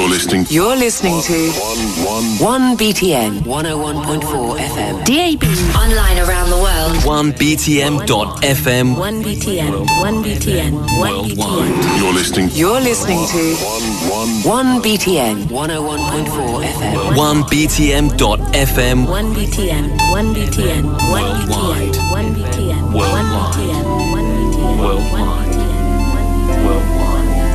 You're listening to 1BTN 101.4 FM. DAB. Online around the world. 1BTN.FM. 1BTN. 1BTN. 1BTN. You're listening to 1BTN 101.4 FM. 1BTN.FM. 1BTN. 1BTN. 1BTN. 1BTN. 1BTN. 1BTN. Worldwide.